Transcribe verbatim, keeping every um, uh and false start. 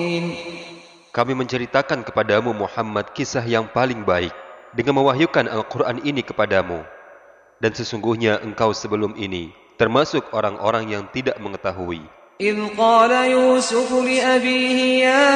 Kami menceritakan kepadamu Muhammad kisah yang paling baik dengan mewahyukan Al-Quran ini kepadamu. Dan sesungguhnya engkau sebelum ini termasuk orang-orang yang tidak mengetahui. إذ قال يوسف لأبيه يا